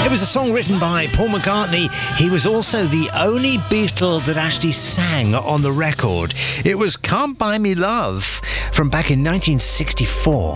It was a song written by Paul McCartney. He was also the only Beatle that actually sang on the record. It was Can't Buy Me Love from back in 1964.